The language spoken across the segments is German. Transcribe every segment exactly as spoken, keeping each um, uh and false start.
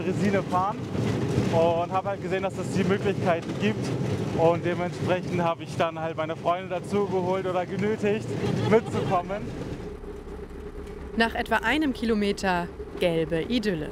Dresine fahren und habe halt gesehen, dass es die Möglichkeiten gibt. Und dementsprechend habe ich dann halt meine Freunde dazu geholt oder genötigt, mitzukommen. Nach etwa einem Kilometer gelbe Idylle.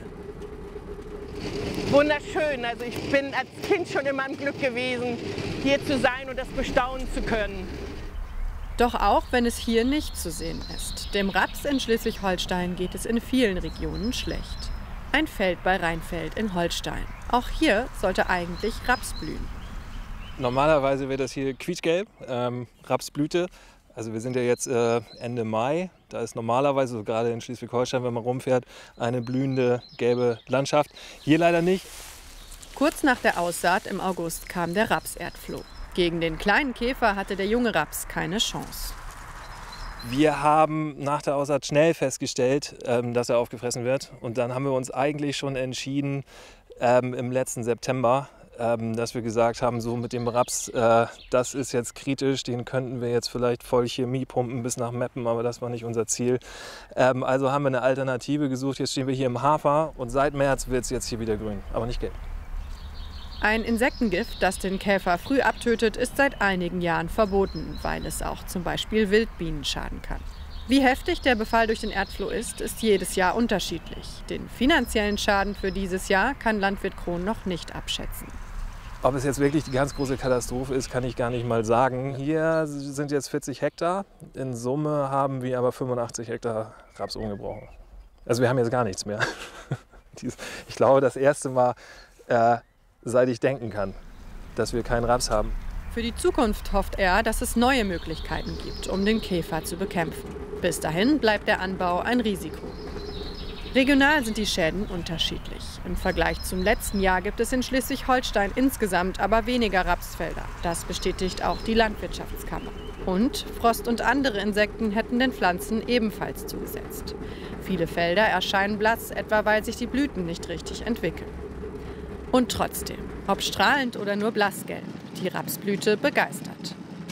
Wunderschön. Also ich bin als Kind schon immer im Glück gewesen, hier zu sein und das bestaunen zu können. Doch auch wenn es hier nicht zu sehen ist. Dem Raps in Schleswig-Holstein geht es in vielen Regionen schlecht. Ein Feld bei Rheinfeld in Holstein. Auch hier sollte eigentlich Raps blühen. Normalerweise wäre das hier quietschgelb, ähm, Rapsblüte. Also wir sind ja jetzt äh, Ende Mai. Da ist normalerweise, so gerade in Schleswig-Holstein, wenn man rumfährt, eine blühende gelbe Landschaft. Hier leider nicht. Kurz nach der Aussaat im August kam der Rapserdfloh. Gegen den kleinen Käfer hatte der junge Raps keine Chance. Wir haben nach der Aussaat schnell festgestellt, ähm, dass er aufgefressen wird. Und dann haben wir uns eigentlich schon entschieden, ähm, im letzten September, ähm, dass wir gesagt haben, so mit dem Raps, äh, das ist jetzt kritisch, den könnten wir jetzt vielleicht voll Chemie pumpen bis nach Meppen, aber das war nicht unser Ziel. Ähm, also haben wir eine Alternative gesucht. Jetzt stehen wir hier im Hafer und seit März wird es jetzt hier wieder grün, aber nicht gelb. Ein Insektengift, das den Käfer früh abtötet, ist seit einigen Jahren verboten, weil es auch zum Beispiel Wildbienen schaden kann. Wie heftig der Befall durch den Erdfloh ist, ist jedes Jahr unterschiedlich. Den finanziellen Schaden für dieses Jahr kann Landwirt Krohn noch nicht abschätzen. Ob es jetzt wirklich die ganz große Katastrophe ist, kann ich gar nicht mal sagen. Hier sind jetzt vierzig Hektar. In Summe haben wir aber fünfundachtzig Hektar Raps umgebrochen. Also wir haben jetzt gar nichts mehr. Ich glaube, das erste Mal, äh, seit ich denken kann, dass wir keinen Raps haben. Für die Zukunft hofft er, dass es neue Möglichkeiten gibt, um den Käfer zu bekämpfen. Bis dahin bleibt der Anbau ein Risiko. Regional sind die Schäden unterschiedlich. Im Vergleich zum letzten Jahr gibt es in Schleswig-Holstein insgesamt aber weniger Rapsfelder. Das bestätigt auch die Landwirtschaftskammer. Und Frost und andere Insekten hätten den Pflanzen ebenfalls zugesetzt. Viele Felder erscheinen blass, etwa weil sich die Blüten nicht richtig entwickeln. Und trotzdem, ob strahlend oder nur blassgelb, die Rapsblüte begeistert.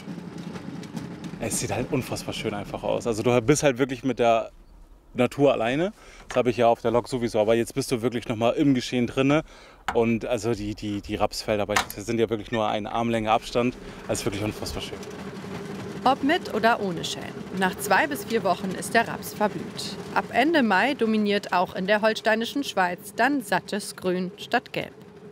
Es sieht halt unfassbar schön einfach aus. Also du bist halt wirklich mit der Natur alleine. Das habe ich ja auf der Lok sowieso. Aber jetzt bist du wirklich noch mal im Geschehen drinne. Und also die, die, die Rapsfelder beispielsweise sind ja wirklich nur eine Armlänge Abstand. Also wirklich unfassbar schön. Ob mit oder ohne Schäden. Nach zwei bis vier Wochen ist der Raps verblüht. Ab Ende Mai dominiert auch in der holsteinischen Schweiz dann sattes Grün statt Gelb.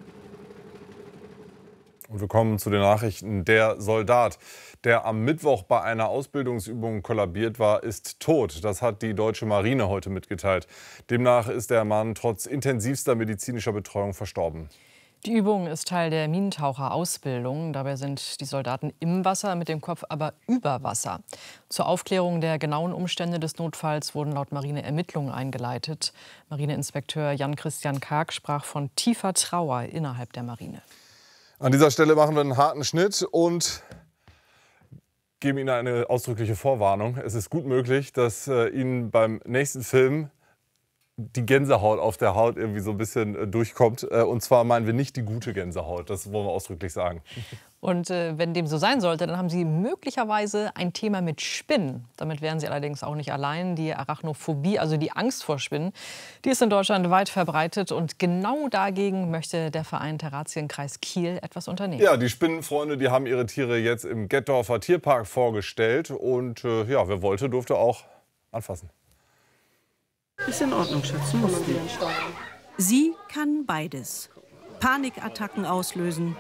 Und wir kommen zu den Nachrichten. Der Soldat, der am Mittwoch bei einer Ausbildungsübung kollabiert war, ist tot. Das hat die deutsche Marine heute mitgeteilt. Demnach ist der Mann trotz intensivster medizinischer Betreuung verstorben. Die Übung ist Teil der Minentaucher-Ausbildung. Dabei sind die Soldaten im Wasser, mit dem Kopf aber über Wasser. Zur Aufklärung der genauen Umstände des Notfalls wurden laut Marine Ermittlungen eingeleitet. Marineinspekteur Jan-Christian Karg sprach von tiefer Trauer innerhalb der Marine. An dieser Stelle machen wir einen harten Schnitt und geben Ihnen eine ausdrückliche Vorwarnung. Es ist gut möglich, dass äh, Ihnen beim nächsten Film die Gänsehaut auf der Haut irgendwie so ein bisschen äh, durchkommt. Äh, und zwar meinen wir nicht die gute Gänsehaut, das wollen wir ausdrücklich sagen. Und äh, wenn dem so sein sollte, dann haben Sie möglicherweise ein Thema mit Spinnen. Damit wären Sie allerdings auch nicht allein. Die Arachnophobie, also die Angst vor Spinnen, die ist in Deutschland weit verbreitet. Und genau dagegen möchte der Verein Terratienkreis Kiel etwas unternehmen. Ja, die Spinnenfreunde, die haben ihre Tiere jetzt im Gettorfer Tierpark vorgestellt. Und äh, ja, wer wollte, durfte auch anfassen. Ist in Ordnung, Schatz. Du musst nicht. Sie kann beides. Panikattacken auslösen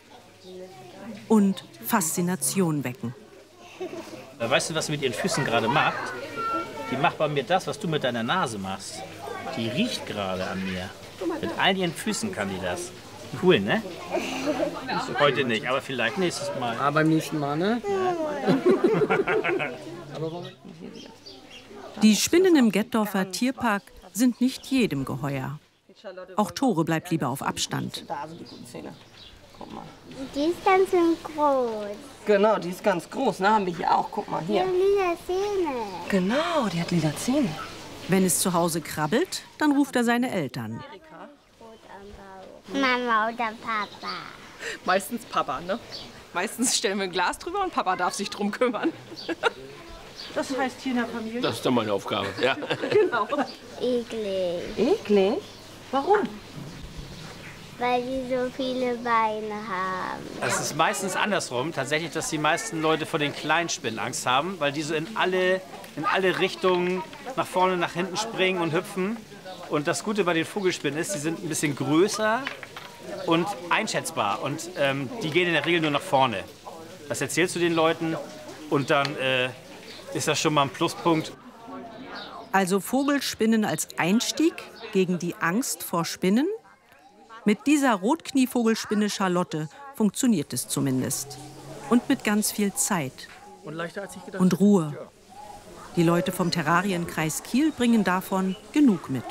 und Faszination wecken. Weißt du, was sie mit ihren Füßen gerade macht? Die macht bei mir das, was du mit deiner Nase machst. Die riecht gerade an mir. Mit all ihren Füßen kann die das. Cool, ne? Heute nicht, aber vielleicht nächstes Mal. Aber beim nächsten Mal, ne? Ja. Die Spinnen im Gettorfer Tierpark sind nicht jedem geheuer. Auch Tore bleibt lieber auf Abstand. Die ist ganz schön groß. Genau, die ist ganz groß. Ne? Haben wir hier auch. Guck mal Die hier. hat lila Zähne. Genau, die hat lila Zähne. Wenn es zu Hause krabbelt, dann ruft er seine Eltern. Mama oder Papa? Meistens Papa, ne? Meistens stellen wir ein Glas drüber und Papa darf sich drum kümmern. Das heißt hier in der Familie? Das ist dann meine Aufgabe, ja. Genau. Eklig. Eklig? Warum? weil die so viele Beine haben. Es ist meistens andersrum, tatsächlich, dass die meisten Leute vor den kleinen Spinnen Angst haben, weil die so in alle, in alle Richtungen nach vorne, nach hinten springen und hüpfen. Und das Gute bei den Vogelspinnen ist, die sind ein bisschen größer und einschätzbar. Und ähm, die gehen in der Regel nur nach vorne. Das erzählst du den Leuten und dann äh, ist das schon mal ein Pluspunkt. Also Vogelspinnen als Einstieg gegen die Angst vor Spinnen? Mit dieser Rotknievogelspinne Charlotte funktioniert es zumindest. Und mit ganz viel Zeit Und leichter als ich gedacht und Ruhe. Die Leute vom Terrarienkreis Kiel bringen davon genug mit.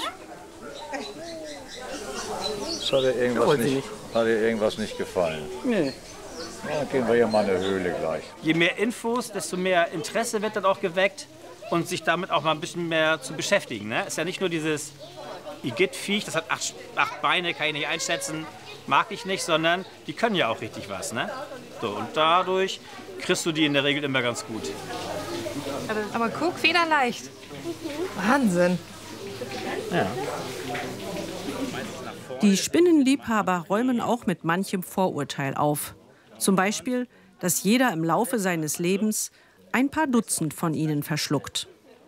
Hat dir irgendwas, wollen Sie nicht, nicht. hat dir irgendwas nicht gefallen? Nee. Ja, dann gehen wir hier mal in eine Höhle gleich. Je mehr Infos, desto mehr Interesse wird dann auch geweckt und sich damit auch mal ein bisschen mehr zu beschäftigen. Ne? Ist ja nicht nur dieses Igitt-Viech, das hat acht, acht Beine, kann ich nicht einschätzen, mag ich nicht, sondern die können ja auch richtig was. Ne? So, und dadurch kriegst du die in der Regel immer ganz gut. Aber, aber guck, federleicht. Wahnsinn. Ja. Die Spinnenliebhaber räumen auch mit manchem Vorurteil auf. Zum Beispiel, dass jeder im Laufe seines Lebens ein paar Dutzend von ihnen verschluckt.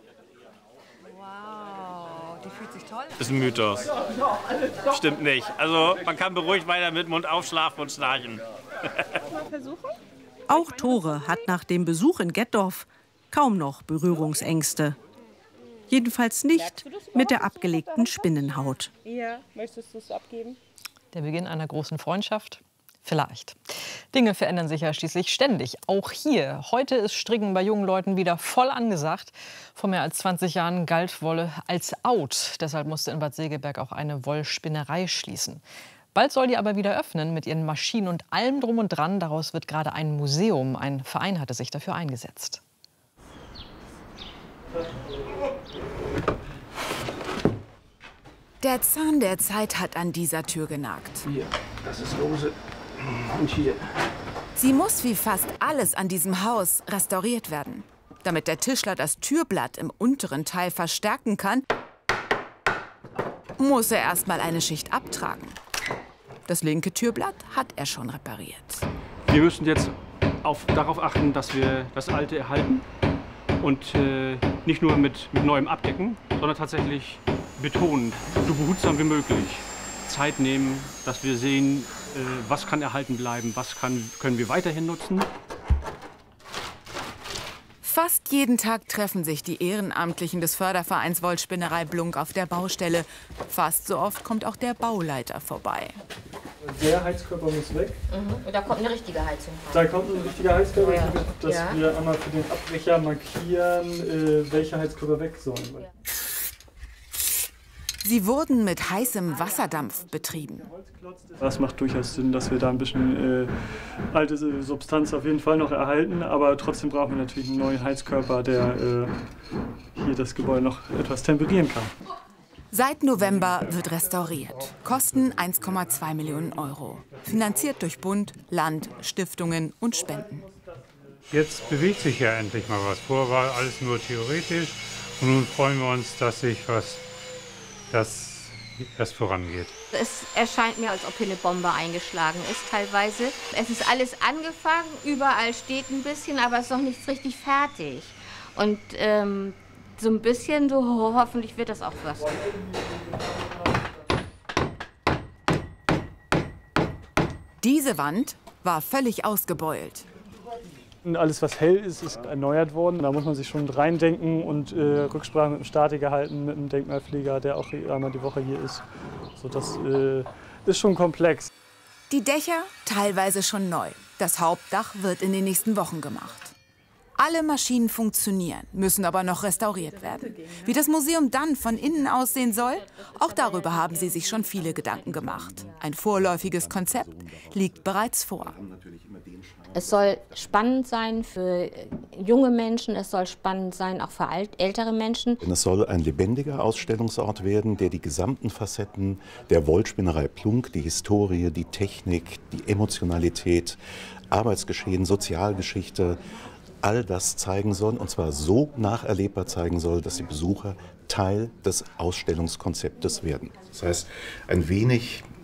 Wow, die fühlt sich toll an. Das ist ein Mythos. Stimmt nicht. Also man kann beruhigt weiter mit Mund aufschlafen und schnarchen. Auch Tore hat nach dem Besuch in Gettorf kaum noch Berührungsängste. Jedenfalls nicht mit der abgelegten Spinnenhaut. Ja, möchtest du es abgeben? Der Beginn einer großen Freundschaft? Vielleicht. Dinge verändern sich ja schließlich ständig. Auch hier. Heute ist Stricken bei jungen Leuten wieder voll angesagt. Vor mehr als zwanzig Jahren galt Wolle als out. Deshalb musste in Bad Segeberg auch eine Wollspinnerei schließen. Bald soll die aber wieder öffnen mit ihren Maschinen und allem drum und dran. Daraus wird gerade ein Museum. Ein Verein hatte sich dafür eingesetzt. Der Zahn der Zeit hat an dieser Tür genagt. Hier, das ist lose. Und hier. Sie muss wie fast alles an diesem Haus restauriert werden. Damit der Tischler das Türblatt im unteren Teil verstärken kann, muss er erst mal eine Schicht abtragen. Das linke Türblatt hat er schon repariert. Wir müssen jetzt auf, darauf achten, dass wir das Alte erhalten und äh, nicht nur mit, mit Neuem abdecken, sondern tatsächlich betonen, so behutsam wie möglich. Zeit nehmen, dass wir sehen, äh, was kann erhalten bleiben, was kann, können wir weiterhin nutzen. Fast jeden Tag treffen sich die Ehrenamtlichen des Fördervereins Wollspinnerei Blunk auf der Baustelle. Fast so oft kommt auch der Bauleiter vorbei. Der Heizkörper muss weg. Mhm. Und da kommt eine richtige Heizung rein. Da kommt ein richtiger Heizkörper, Ja. dass Ja. wir einmal für den Abbrecher markieren, äh, welche Heizkörper weg sollen. Sie wurden mit heißem Wasserdampf betrieben. Das macht durchaus Sinn, dass wir da ein bisschen äh, alte Substanz auf jeden Fall noch erhalten, aber trotzdem brauchen wir natürlich einen neuen Heizkörper, der äh, hier das Gebäude noch etwas temperieren kann. Seit November wird restauriert. Kosten eins Komma zwei Millionen Euro. Finanziert durch Bund, Land, Stiftungen und Spenden. Jetzt bewegt sich ja endlich mal was. Vorher war alles nur theoretisch und nun freuen wir uns, dass sich was, das erst vorangeht. Es erscheint mir, als ob hier eine Bombe eingeschlagen ist teilweise. Es ist alles angefangen, überall steht ein bisschen, aber es ist noch nichts richtig fertig. Und ähm, so ein bisschen, so ho hoffentlich wird das auch was. Diese Wand war völlig ausgebeult. Alles, was hell ist, ist erneuert worden. Da muss man sich schon reindenken und äh, Rücksprache mit dem Statiker halten, mit dem Denkmalpfleger, der auch einmal die Woche hier ist. So, das äh, ist schon komplex. Die Dächer teilweise schon neu. Das Hauptdach wird in den nächsten Wochen gemacht. Alle Maschinen funktionieren, müssen aber noch restauriert werden. Wie das Museum dann von innen aussehen soll, auch darüber haben sie sich schon viele Gedanken gemacht. Ein vorläufiges Konzept liegt bereits vor. Es soll spannend sein für junge Menschen, es soll spannend sein auch für alt, ältere Menschen. Es soll ein lebendiger Ausstellungsort werden, der die gesamten Facetten der Wollspinnerei Plunk, die Historie, die Technik, die Emotionalität, Arbeitsgeschehen, Sozialgeschichte, all das zeigen soll, und zwar so nacherlebbar zeigen soll, dass die Besucher Teil des Ausstellungskonzeptes werden. Das heißt, ein wenig